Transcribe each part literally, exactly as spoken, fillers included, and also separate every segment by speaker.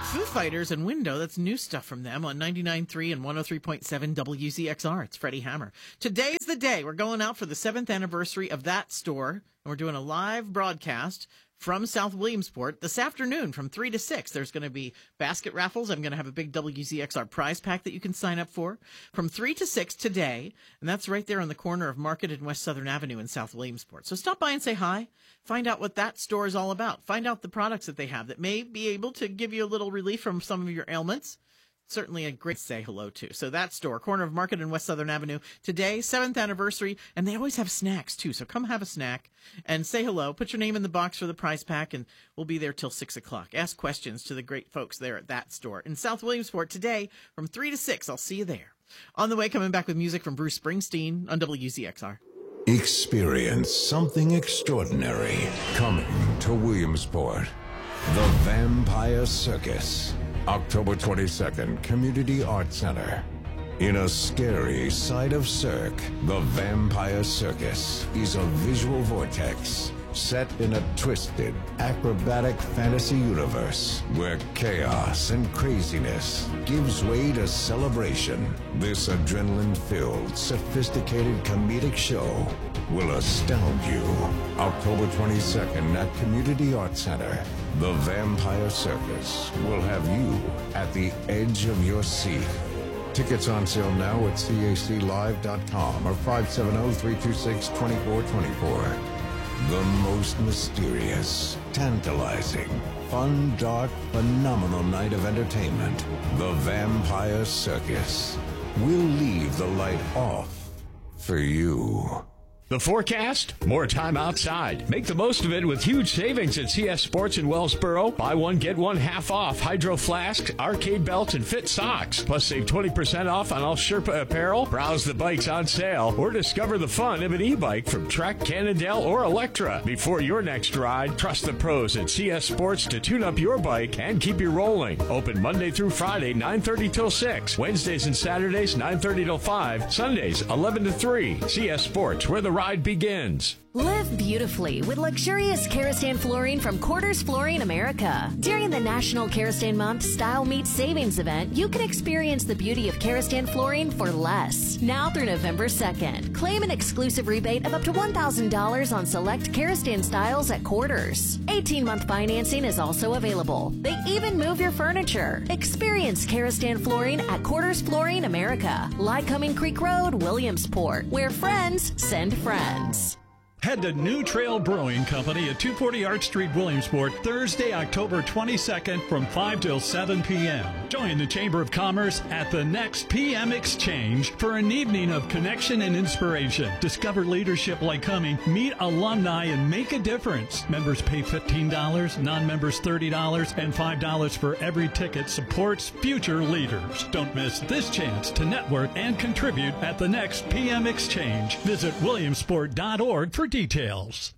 Speaker 1: Foo Fighters and Window, that's new stuff from them on ninety-nine point three and one oh three point seven W Z X R. It's Freddie Hammer. Today's the day. We're going out for the seventh anniversary of that store, and we're doing a live broadcast from South Williamsport this afternoon from three to six. There's going to be basket raffles. I'm going to have a big W Z X R prize pack that you can sign up for from three to six today, and that's right there on the corner of Market and West Southern Avenue in South Williamsport. So stop by and say hi. Find out what that store is all about. Find out the products that they have that may be able to give you a little relief from some of your ailments. Certainly a great say hello to. So that store, corner of Market and West Southern Avenue, today, seventh anniversary, and they always have snacks too. So come have a snack and say hello. Put your name in the box for the prize pack, and we'll be there till six o'clock. Ask questions to the great folks there at that store in South Williamsport today from three to six. I'll see you there. On the way, coming back with music from Bruce Springsteen on W Z X R.
Speaker 2: Experience something extraordinary coming to Williamsport. The Vampire Circus. October twenty-second, Community Arts Center. In a scary side of Cirque, the Vampire Circus is a visual vortex set in a twisted, acrobatic fantasy universe where chaos and craziness gives way to celebration. This adrenaline-filled, sophisticated comedic show will astound you. October twenty-second at Community Arts Center. The Vampire Circus will have you at the edge of your seat. Tickets on sale now at C A C live dot com or five seven zero, three two six, two four two four. The most mysterious, tantalizing, fun, dark, phenomenal night of entertainment. The Vampire Circus. We'll leave the light off for you.
Speaker 3: The forecast? More time outside. Make the most of it with huge savings at C S Sports in Wellsboro. Buy one, get one half off Hydro Flask, arcade belts, and fit socks. Plus save twenty percent off on all Sherpa apparel. Browse the bikes on sale or discover the fun of an e-bike from Trek, Cannondale, or Electra. Before your next ride, trust the pros at C S Sports to tune up your bike and keep you rolling. Open Monday through Friday, nine thirty till six. Wednesdays and Saturdays, nine thirty till five. Sundays, eleven to three. C S Sports, where the ride begins.
Speaker 4: Live beautifully with luxurious Karastan flooring from Quarters Flooring America. During the National Karastan Month Style Meets Savings event, you can experience the beauty of Karastan flooring for less. Now through November second, claim an exclusive rebate of up to one thousand dollars on select Karastan styles at Quarters. eighteen-month financing is also available. They even move your furniture. Experience Karastan flooring at Quarters Flooring America, Lycoming Creek Road, Williamsport, where friends send friends.
Speaker 5: Head to New Trail Brewing Company at two forty Arch Street, Williamsport, Thursday, October twenty-second from five till seven p.m. Join the Chamber of Commerce at the next P M Exchange for an evening of connection and inspiration. Discover leadership like Cumming, meet alumni, and make a difference. Members pay fifteen dollars, non-members thirty dollars, and five dollars for every ticket supports future leaders. Don't miss this chance to network and contribute at the next P M Exchange. Visit williamsport dot org for details.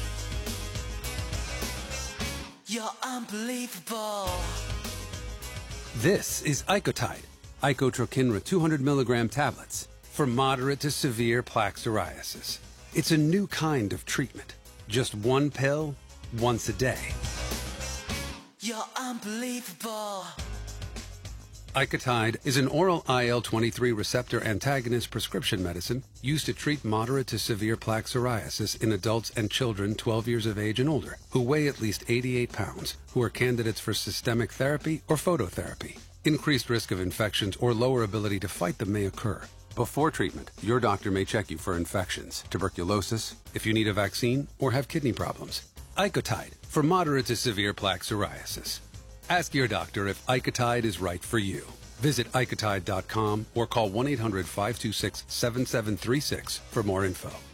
Speaker 6: You're unbelievable.
Speaker 7: This is Icotide, Icotrokinra two hundred milligram tablets for moderate to severe plaque psoriasis. It's a new kind of treatment. Just one pill, once a day.
Speaker 6: You're unbelievable.
Speaker 7: Icotide is an oral I L twenty-three receptor antagonist prescription medicine used to treat moderate to severe plaque psoriasis in adults and children twelve years of age and older who weigh at least eighty-eight pounds, who are candidates for systemic therapy or phototherapy. Increased risk of infections or lower ability to fight them may occur. Before treatment, your doctor may check you for infections, tuberculosis, if you need a vaccine, or have kidney problems. Icotide for moderate to severe plaque psoriasis. Ask your doctor if Icotide is right for you. Visit icotide dot com or call one eight hundred, five two six, seven seven three six for more info.